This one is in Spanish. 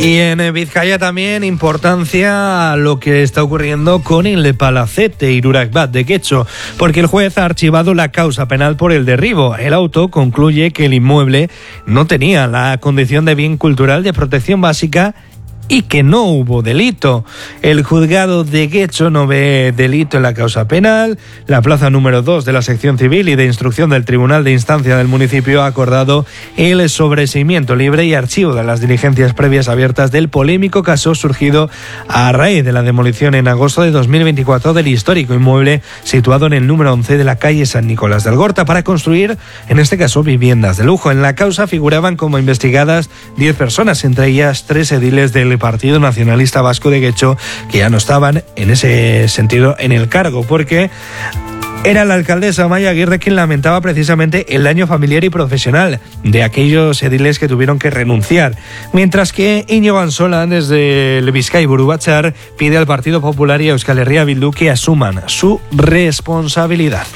Y en Vizcaya también importancia a lo que está ocurriendo con el Palacete Iruracbat de Getxo, porque el juez ha archivado la causa penal por el derribo. El auto concluye que el inmueble no tenía la condición de bien cultural de protección básica y que no hubo delito. El juzgado de Getxo no ve delito en la causa penal. La plaza número 2 de la sección civil y de instrucción del Tribunal de Instancia del municipio ha acordado el sobreseimiento libre y archivo de las diligencias previas abiertas del polémico caso surgido a raíz de la demolición en agosto de 2024 del histórico inmueble situado en el número 11 de la calle San Nicolás del Gorta para construir, en este caso, viviendas de lujo. En la causa figuraban como investigadas 10 personas, entre ellas 3 ediles del Partido Nacionalista Vasco de Getxo, que ya no estaban en ese sentido en el cargo, porque era la alcaldesa Maya Aguirre quien lamentaba precisamente el daño familiar y profesional de aquellos ediles que tuvieron que renunciar, mientras que Íñigo Ansola, desde el Bizkai Buru Batzar, pide al Partido Popular y a Euskal Herria Bildu que asuman su responsabilidad.